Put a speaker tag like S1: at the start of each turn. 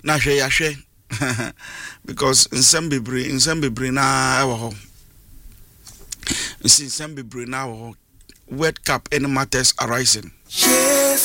S1: na hwe ya hwe because nsem bebre na ewo ho nsem bebre na wo World Cup any matters arising.